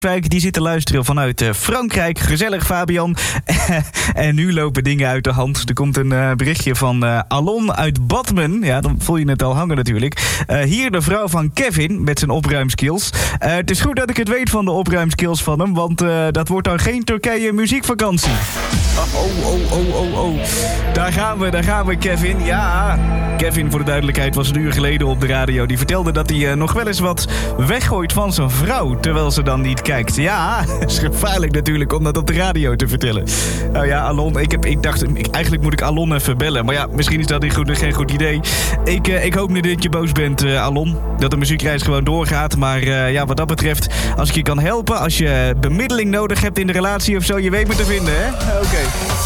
Die zitten luisteren vanuit Frankrijk. Gezellig, Fabian. En nu lopen dingen uit de hand. Er komt een berichtje van Alon uit Badmen. Ja, dan voel je het al hangen natuurlijk. Hier de vrouw van Kevin met zijn opruimskills. Het is goed dat ik het weet van de opruimskills van hem. Want dat wordt dan geen Turkije muziekvakantie. Oh. Daar gaan we, Kevin. Ja, Kevin, voor de duidelijkheid, was een uur geleden op de radio. Die vertelde dat hij nog wel eens wat weggooit van zijn vrouw, terwijl ze dan niet kijkt. Ja, het is gevaarlijk natuurlijk om dat op de radio te vertellen. Nou ja, Alon, ik dacht, eigenlijk moet ik Alon even bellen. Maar ja, misschien is dat geen goed idee. Ik hoop niet dat je boos bent, Alon. Dat de muziekreis gewoon doorgaat. Maar ja, wat dat betreft, als ik je kan helpen, als je bemiddeling nodig hebt in de relatie of zo, je weet me te vinden, hè? Oké.